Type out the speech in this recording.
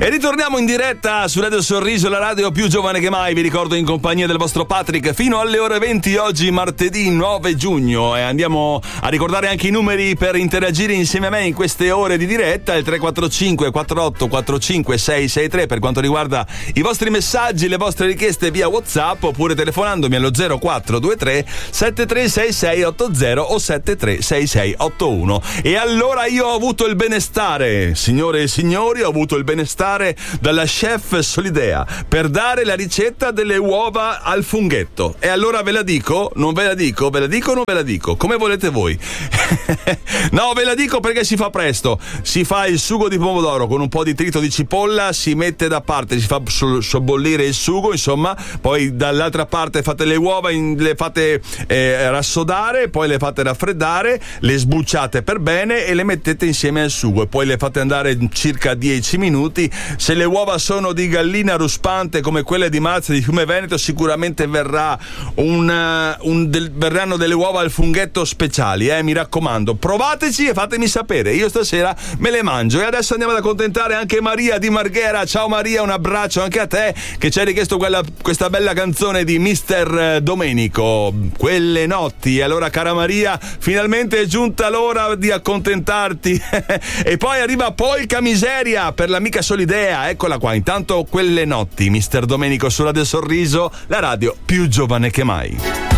E ritorniamo in diretta su Radio Sorriso, la radio più giovane che mai. Vi ricordo, in compagnia del vostro Patrick fino alle ore 20, oggi martedì 9 giugno. E andiamo a ricordare anche i numeri per interagire insieme a me in queste ore di diretta: il 345 48 45 663 per quanto riguarda i vostri messaggi, le vostre richieste via WhatsApp, oppure telefonandomi allo 0423 736680 o 736681. E allora io ho avuto il benestare, signore e signori, ho avuto il benestare dalla chef Solidea per dare la ricetta delle uova al funghetto. E allora ve la dico? Non ve la dico? Ve la dico o non ve la dico? Come volete voi? No, ve la dico perché si fa presto. Si fa il sugo di pomodoro con un po' di trito di cipolla, si mette da parte, si fa sobbollire il sugo, insomma, poi dall'altra parte fate le uova, le fate rassodare, poi le fate raffreddare, le sbucciate per bene e le mettete insieme al sugo e poi le fate andare circa 10 minuti. Se le uova sono di gallina ruspante come quelle di Marza di Fiume Veneto, sicuramente verranno delle uova al funghetto speciali, mi raccomando, provateci e fatemi sapere. Io stasera me le mangio. E adesso andiamo ad accontentare anche Maria di Marghera. Ciao Maria, un abbraccio anche a te, che ci hai richiesto questa bella canzone di Mister Domenico, Quelle notti. E allora, cara Maria, finalmente è giunta l'ora di accontentarti. E poi arriva Polka Miseria per l'amica Solidea. Eccola qua. Intanto Quelle notti, Mister Domenico su Radio Sorriso, la radio più giovane che mai.